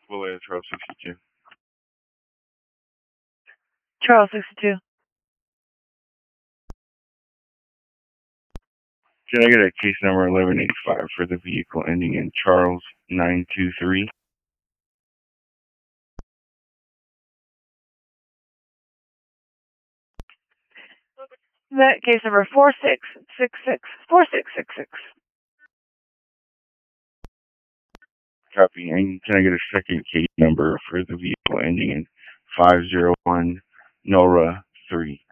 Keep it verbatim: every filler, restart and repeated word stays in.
William Charles sixty-two. Charles sixty-two. Can I get a case number eleven eighty-five for the vehicle ending in Charles nine two three? That case number four six six six four six six six. Copy. And can I get a second case number for the vehicle ending in five zero one Nora three?